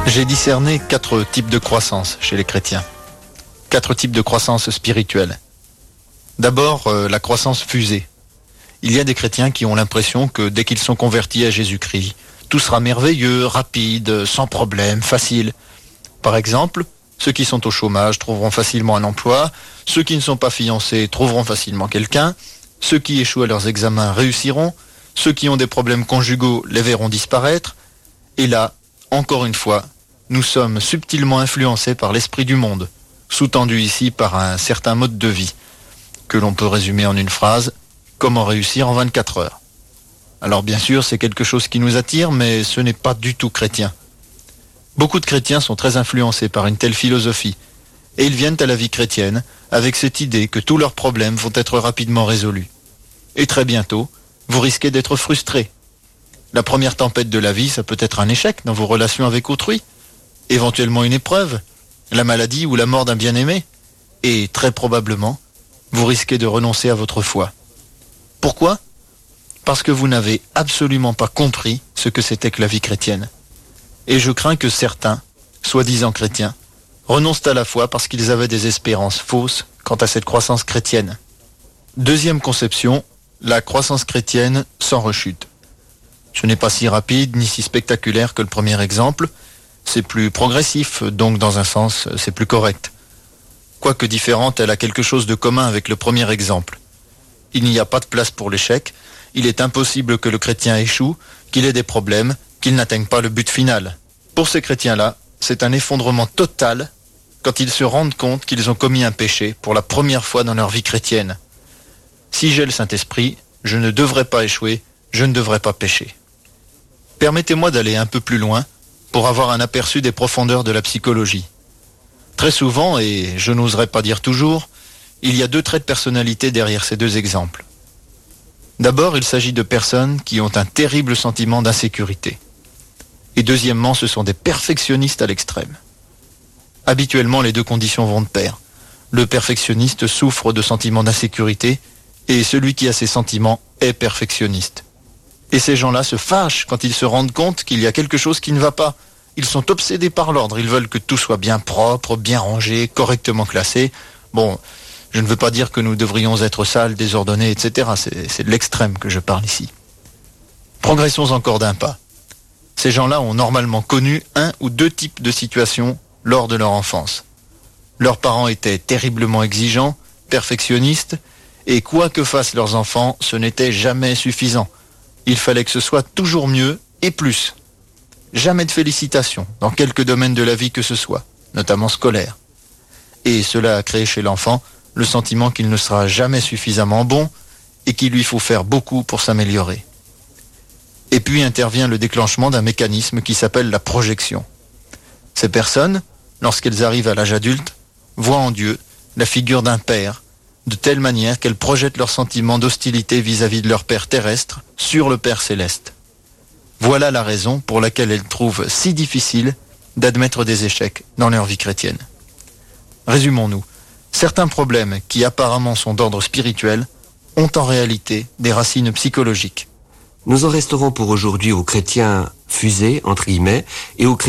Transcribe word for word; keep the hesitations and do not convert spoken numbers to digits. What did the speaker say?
J'ai discerné quatre types de croissance chez les chrétiens. Quatre types de croissance spirituelle. D'abord, euh, la croissance fusée. Il y a des chrétiens qui ont l'impression que dès qu'ils sont convertis à Jésus-Christ, tout sera merveilleux, rapide, sans problème, facile. Par exemple, ceux qui sont au chômage trouveront facilement un emploi, ceux qui ne sont pas fiancés trouveront facilement quelqu'un, ceux qui échouent à leurs examens réussiront, ceux qui ont des problèmes conjugaux les verront disparaître, et là, encore une fois, nous sommes subtilement influencés par l'esprit du monde, sous-tendu ici par un certain mode de vie, que l'on peut résumer en une phrase, comment réussir en vingt-quatre heures. Alors bien sûr, c'est quelque chose qui nous attire, mais ce n'est pas du tout chrétien. Beaucoup de chrétiens sont très influencés par une telle philosophie, et ils viennent à la vie chrétienne avec cette idée que tous leurs problèmes vont être rapidement résolus. Et très bientôt, vous risquez d'être frustrés. La première tempête de la vie, ça peut être un échec dans vos relations avec autrui, éventuellement une épreuve, la maladie ou la mort d'un bien-aimé, et très probablement, vous risquez de renoncer à votre foi. Pourquoi ? Parce que vous n'avez absolument pas compris ce que c'était que la vie chrétienne. Et je crains que certains, soi-disant chrétiens, renoncent à la foi parce qu'ils avaient des espérances fausses quant à cette croissance chrétienne. Deuxième conception, la croissance chrétienne sans rechute. Ce n'est pas si rapide ni si spectaculaire que le premier exemple, c'est plus progressif, donc dans un sens, c'est plus correct. Quoique différente, elle a quelque chose de commun avec le premier exemple. Il n'y a pas de place pour l'échec, il est impossible que le chrétien échoue, qu'il ait des problèmes, qu'il n'atteigne pas le but final. Pour ces chrétiens-là, c'est un effondrement total quand ils se rendent compte qu'ils ont commis un péché pour la première fois dans leur vie chrétienne. Si j'ai le Saint-Esprit, je ne devrais pas échouer, je ne devrais pas pécher. Permettez-moi d'aller un peu plus loin pour avoir un aperçu des profondeurs de la psychologie. Très souvent, et je n'oserais pas dire toujours, il y a deux traits de personnalité derrière ces deux exemples. D'abord, il s'agit de personnes qui ont un terrible sentiment d'insécurité. Et deuxièmement, ce sont des perfectionnistes à l'extrême. Habituellement, les deux conditions vont de pair. Le perfectionniste souffre de sentiments d'insécurité et celui qui a ces sentiments est perfectionniste. Et ces gens-là se fâchent quand ils se rendent compte qu'il y a quelque chose qui ne va pas. Ils sont obsédés par l'ordre, ils veulent que tout soit bien propre, bien rangé, correctement classé. Bon, je ne veux pas dire que nous devrions être sales, désordonnés, et cetera. C'est, c'est de l'extrême que je parle ici. Progressons encore d'un pas. Ces gens-là ont normalement connu un ou deux types de situations lors de leur enfance. Leurs parents étaient terriblement exigeants, perfectionnistes, et quoi que fassent leurs enfants, ce n'était jamais suffisant. Il fallait que ce soit toujours mieux et plus. Jamais de félicitations, dans quelque domaine de la vie que ce soit, notamment scolaire. Et cela a créé chez l'enfant le sentiment qu'il ne sera jamais suffisamment bon et qu'il lui faut faire beaucoup pour s'améliorer. Et puis intervient le déclenchement d'un mécanisme qui s'appelle la projection. Ces personnes, lorsqu'elles arrivent à l'âge adulte, voient en Dieu la figure d'un père, de telle manière qu'elles projettent leurs sentiments d'hostilité vis-à-vis de leur père terrestre sur le Père céleste. Voilà la raison pour laquelle elles trouvent si difficile d'admettre des échecs dans leur vie chrétienne. Résumons-nous. Certains problèmes qui apparemment sont d'ordre spirituel ont en réalité des racines psychologiques. Nous en resterons pour aujourd'hui aux chrétiens fusés, entre guillemets, et aux chrétiens